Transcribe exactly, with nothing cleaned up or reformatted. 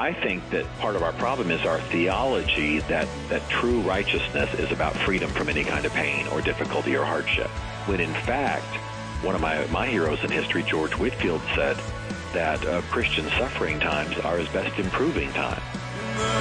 I think that part of our problem is our theology that, that true righteousness is about freedom from any kind of pain or difficulty or hardship. When in fact, one of my, my heroes in history, George Whitefield, said that uh, Christian suffering times are his best improving time.